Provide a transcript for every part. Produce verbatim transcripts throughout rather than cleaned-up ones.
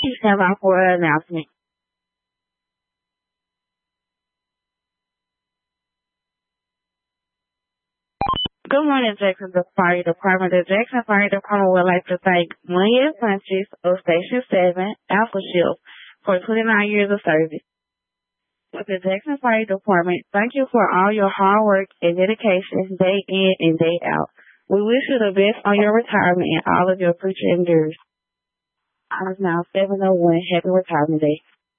Please stand by for an announcement. Good morning, Jackson Fire Department. The Jackson Fire Department would like to thank Munya Sanchez of Station seven, Alpha Shield, for twenty-nine years of service. With the Jackson Fire Department, thank you for all your hard work and dedication day in and day out. We wish you the best on your retirement and all of your future endeavors. It's now seven oh one. Happy Retirement Day.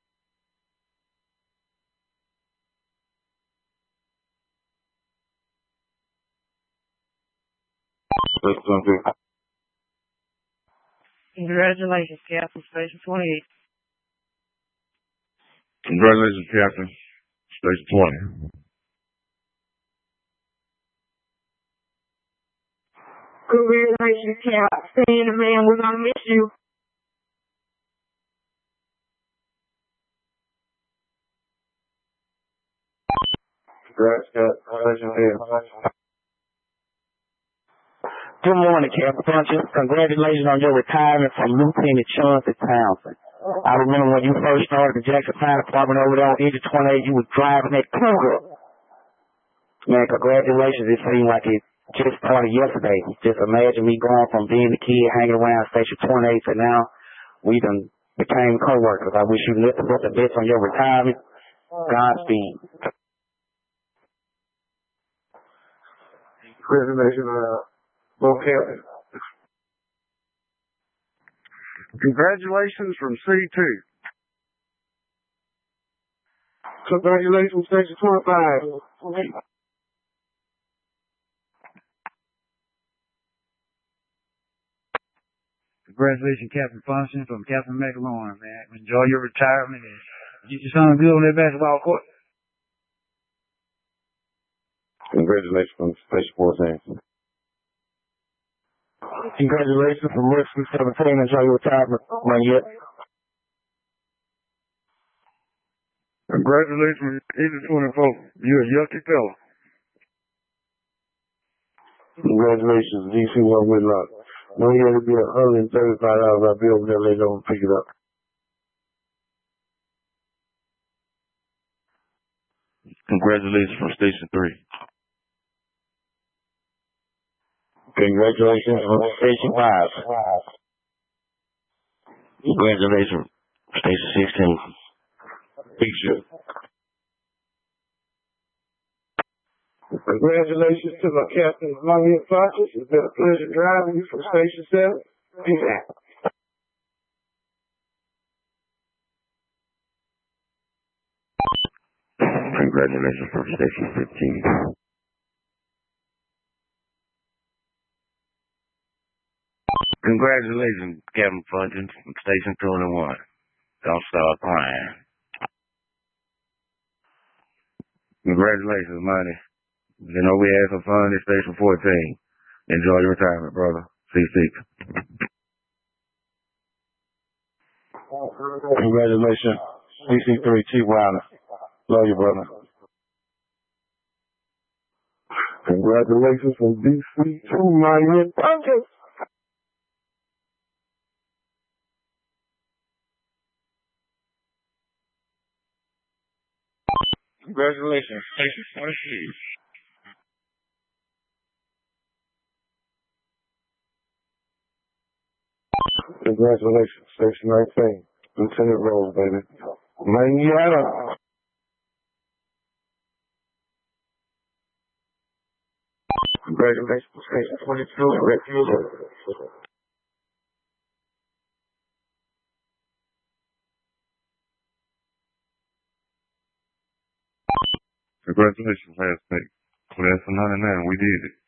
Congratulations, Captain, Station twenty-eight. Congratulations, Captain, Station twenty. Congratulations, Captain. Man, we're gonna miss you. Congrats, Captain. Good morning, Captain Puncher. Congratulations on your retirement from Lieutenant Chauncey Townsend. I remember when you first started the Jackson Fire Department over there on Engine twenty-eight, you was driving that Cougar. Man, congratulations. It seemed like it just started yesterday. Just imagine me going from being a kid hanging around Station twenty-eight to now we done became co-workers. I wish you nothing but the best on your retirement. Godspeed. Congratulations, uh, both captains. Congratulations from C two. Congratulations, Station twenty-five. Congratulations, Captain Function from Captain McLaurin, man. Enjoy your retirement and get your son good on that basketball court. Congratulations from Station fourteen. Congratulations from Rescue seventeen. Enjoy your retirement, man. Yet. Congratulations, Engine twenty-four. You're a yucky fella. Congratulations, D C one Whitlock. No, you had to be one hundred thirty-five dollars. I'll be over there later on and pick it up. Congratulations from Station three. Congratulations from Station five. Congratulations, Station sixteen. Picture. Congratulations to my captain, Munya Sanchez. It's been a pleasure driving you from Station seven. Congratulations from Station fifteen. Congratulations, Captain Function from Station twenty-one. Don't start crying. Congratulations, Money. You know we had some fun at Station fourteen. Enjoy your retirement, brother. C six. Congratulations, C C three, T. Wilder. Love you, brother. Congratulations from D C two, Munya Sanchez. Congratulations, Station twenty-two. Congratulations, Station nineteen. Lieutenant Rose, baby. Manana. Congratulations, Station twenty-two. Refuser. Congratulations, last night. Class of ninety-nine, we did it.